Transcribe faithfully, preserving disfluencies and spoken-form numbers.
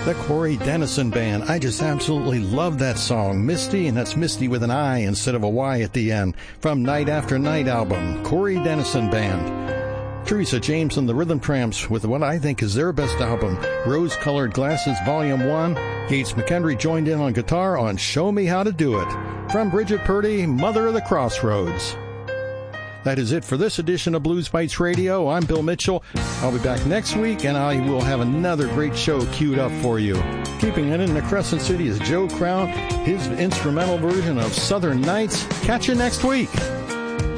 The Corey Dennison Band. I just absolutely love that song. Misty, and that's Misty with an I instead of a Y at the end. From Night After Night album, Corey Dennison Band. Teresa James and the Rhythm Tramps with what I think is their best album, Rose Colored Glasses Volume one. Gates McKendry joined in on guitar on Show Me How to Do It. From Bridget Purdy, Mother of the Crossroads. That is it for this edition of Blues Bites Radio. I'm Bill Mitchell. I'll be back next week, and I will have another great show queued up for you. Keeping it in the Crescent City is Joe Crown, his instrumental version of Southern Nights. Catch you next week.